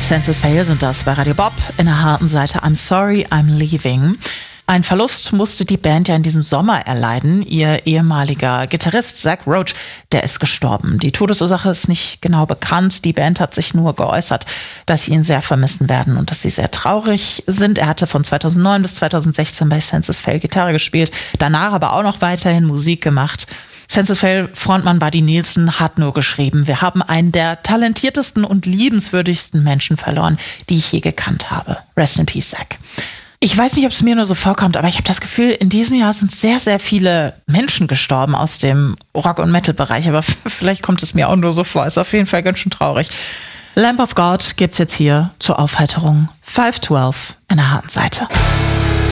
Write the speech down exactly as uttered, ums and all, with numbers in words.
Senses Fail sind das bei Radio Bob in der harten Seite I'm Sorry, I'm Leaving. Ein Verlust musste die Band ja in diesem Sommer erleiden. Ihr ehemaliger Gitarrist Zach Roach, der ist gestorben. Die Todesursache ist nicht genau bekannt. Die Band hat sich nur geäußert, dass sie ihn sehr vermissen werden und dass sie sehr traurig sind. Er hatte von zweitausendneun bis zweitausendsechzehn bei Senses Fail Gitarre gespielt, danach aber auch noch weiterhin Musik gemacht. Senses Fail Frontmann Buddy Nielsen hat nur geschrieben: Wir haben einen der talentiertesten und liebenswürdigsten Menschen verloren, die ich je gekannt habe. Rest in peace, Zach. Ich weiß nicht, ob es mir nur so vorkommt, aber ich habe das Gefühl, in diesem Jahr sind sehr, sehr viele Menschen gestorben aus dem Rock- und Metal-Bereich. Aber vielleicht kommt es mir auch nur so vor. Ist auf jeden Fall ganz schön traurig. Lamb of God gibt's jetzt hier zur Aufheiterung. fünf zwölf in der harten Seite.